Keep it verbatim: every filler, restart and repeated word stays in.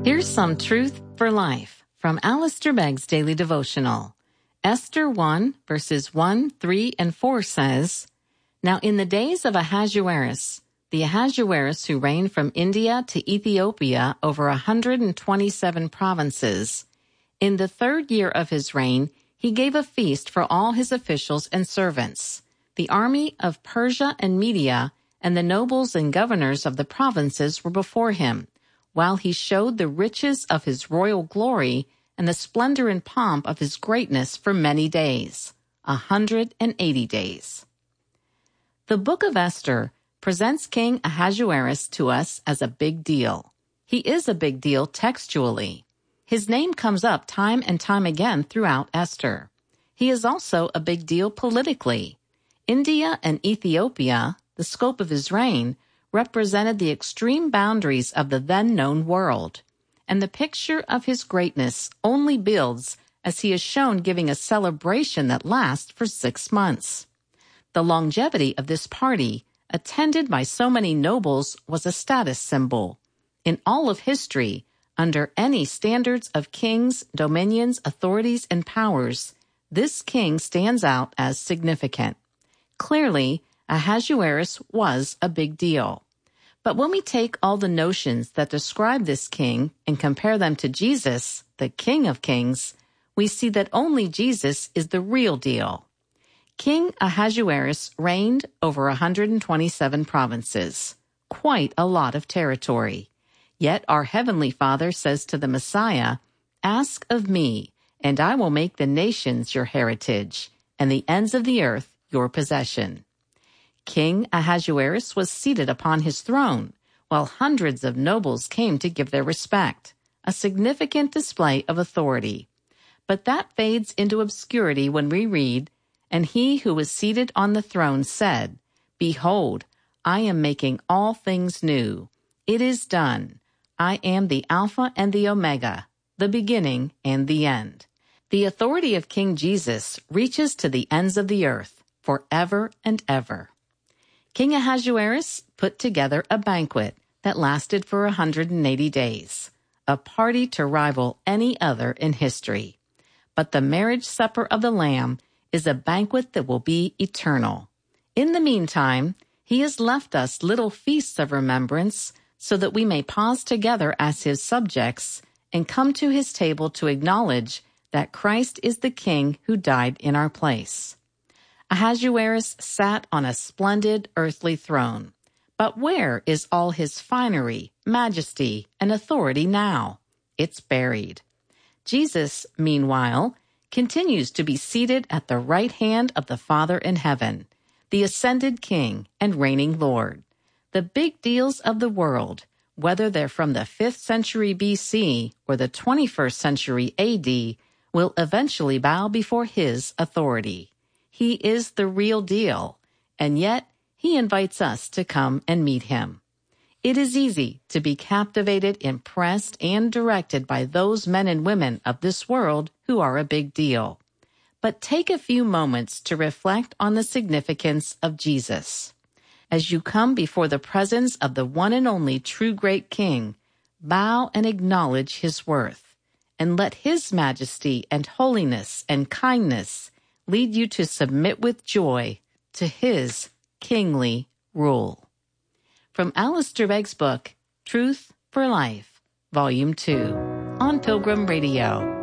Here's some truth for life from Alistair Begg's Daily Devotional. Esther one, verses one, three, and four says, Now in the days of Ahasuerus, the Ahasuerus who reigned from India to Ethiopia over one hundred twenty-seven provinces, in the third year of his reign, he gave a feast for all his officials and servants. The army of Persia and Media and the nobles and governors of the provinces were before him, while he showed the riches of his royal glory and the splendor and pomp of his greatness for many days, a hundred and eighty days. The book of Esther presents King Ahasuerus to us as a big deal. He is a big deal textually. His name comes up time and time again throughout Esther. He is also a big deal politically. India and Ethiopia, the scope of his reign, represented the extreme boundaries of the then-known world, and the picture of his greatness only builds as he is shown giving a celebration that lasts for six months. The longevity of this party, attended by so many nobles, was a status symbol. In all of history, under any standards of kings, dominions, authorities, and powers, this king stands out as significant. Clearly, Ahasuerus was a big deal. But when we take all the notions that describe this king and compare them to Jesus, the King of Kings, we see that only Jesus is the real deal. King Ahasuerus reigned over one hundred twenty-seven provinces, quite a lot of territory. Yet our Heavenly Father says to the Messiah, Ask of me, and I will make the nations your heritage, and the ends of the earth your possession. King Ahasuerus was seated upon his throne, while hundreds of nobles came to give their respect, a significant display of authority. But that fades into obscurity when we read, And he who was seated on the throne said, Behold, I am making all things new. It is done. I am the Alpha and the Omega, the beginning and the end. The authority of King Jesus reaches to the ends of the earth, forever and ever. King Ahasuerus put together a banquet that lasted for one hundred eighty days, a party to rival any other in history. But the marriage supper of the Lamb is a banquet that will be eternal. In the meantime, he has left us little feasts of remembrance so that we may pause together as his subjects and come to his table to acknowledge that Christ is the King who died in our place. Ahasuerus sat on a splendid earthly throne. But where is all his finery, majesty, and authority now? It's buried. Jesus, meanwhile, continues to be seated at the right hand of the Father in heaven, the ascended King and reigning Lord. The big deals of the world, whether they're from the fifth century B C or the twenty-first century A D, will eventually bow before his authority. He is the real deal, and yet he invites us to come and meet him. It is easy to be captivated, impressed, and directed by those men and women of this world who are a big deal. But take a few moments to reflect on the significance of Jesus. As you come before the presence of the one and only true great King, bow and acknowledge his worth, and let his majesty and holiness and kindness lead you to submit with joy to his kingly rule. From Alistair Begg's book, Truth for Life, Volume two, on Pilgrim Radio.